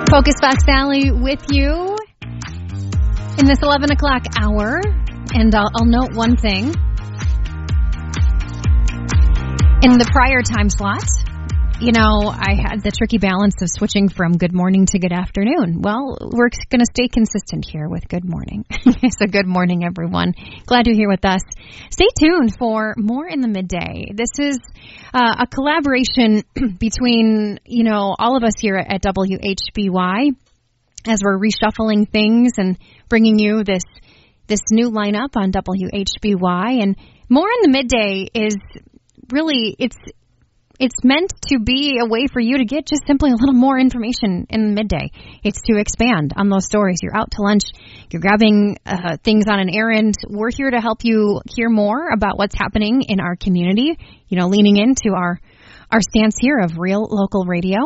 Focus Fox Valley with you in this 11 o'clock hour. And I'll note one thing. In the prior time slot, I had the tricky balance of switching from good morning to good afternoon. Well, we're going to stay consistent here with good morning. So good morning, everyone. Glad you're here with us. Stay tuned for more in the midday. This is a collaboration between, all of us here at WHBY as we're reshuffling things and bringing you this new lineup on WHBY. And more in the midday is really, it's meant to be a way for you to get just simply a little more information in the midday. It's to expand on those stories. You're out to lunch, you're grabbing things on an errand. We're here to help you hear more about what's happening in our community, leaning into our stance here of real local radio.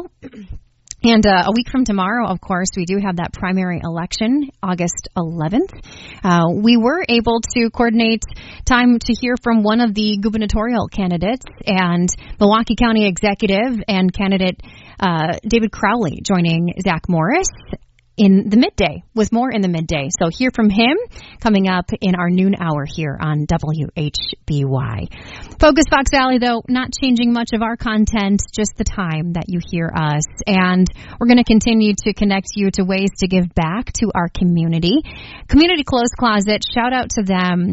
And a week from tomorrow, of course, we do have that primary election, August 11th. We were able to coordinate time to hear from one of the gubernatorial candidates, and Milwaukee County Executive and candidate David Crowley joining Zach Morris in the midday, with more in the midday. So hear from him coming up in our noon hour here on WHBY. Focus Fox Valley, though, not changing much of our content, just the time that you hear us. And we're going to continue to connect you to ways to give back to our community. Community Clothes Closet, shout out to them.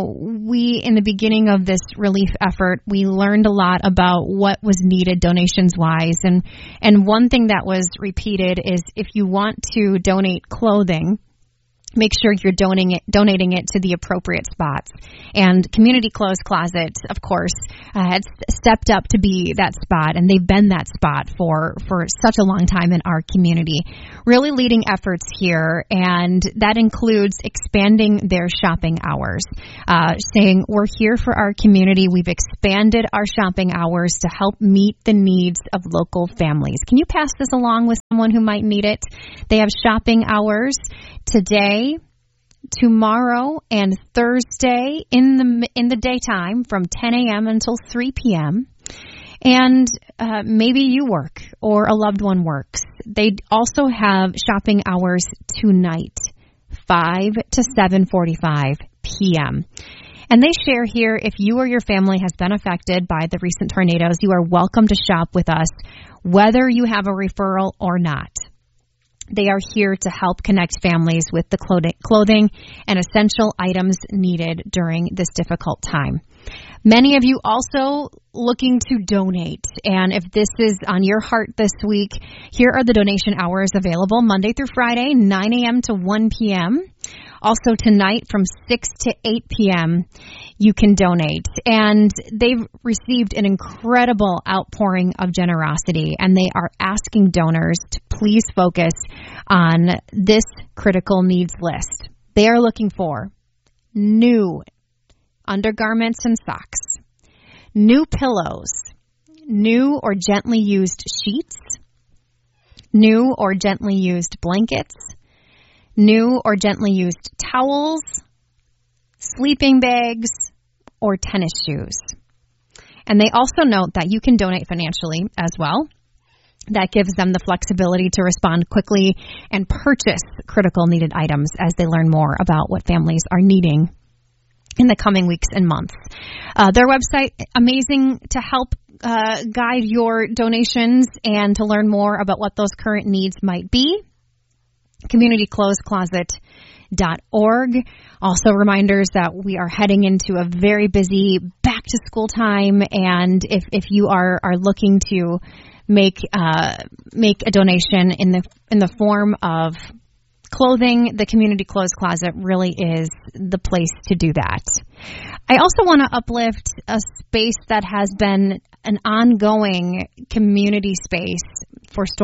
We, in the beginning of this relief effort, we learned a lot about what was needed donations-wise. And one thing that was repeated is if you want to donate clothing, make sure you're donating it to the appropriate spots. And Community Clothes Closet, of course, has stepped up to be that spot, and they've been that spot for such a long time in our community. Really leading efforts here, and that includes expanding their shopping hours, saying we're here for our community. We've expanded our shopping hours to help meet the needs of local families. Can you pass this along with someone who might need it? They have shopping hours today, tomorrow, and Thursday in the daytime from 10 a.m. until 3 p.m. And maybe you work or a loved one works. They also have shopping hours tonight, 5 to 7:45 p.m. And they share here, if you or your family has been affected by the recent tornadoes, you are welcome to shop with us, whether you have a referral or not. They are here to help connect families with the clothing and essential items needed during this difficult time. Many of you also looking to donate. And if this is on your heart this week, here are the donation hours available Monday through Friday, 9 a.m. to 1 p.m. Also tonight from 6 to 8 p.m. you can donate. And they've received an incredible outpouring of generosity, and they are asking donors to please focus on this critical needs list. They are looking for new undergarments and socks, new pillows, new or gently used sheets, new or gently used blankets, new or gently used towels, sleeping bags, or tennis shoes. And they also note that you can donate financially as well. That gives them the flexibility to respond quickly and purchase critical needed items as they learn more about what families are needing in the coming weeks and months. Their website, amazing to help guide your donations and to learn more about what those current needs might be. CommunityClothesCloset.org. Also reminders that we are heading into a very busy back to school time, and if you are looking to make a donation in the form of clothing, the Community Clothes Closet really is the place to do that. I also want to uplift a space that has been an ongoing community space for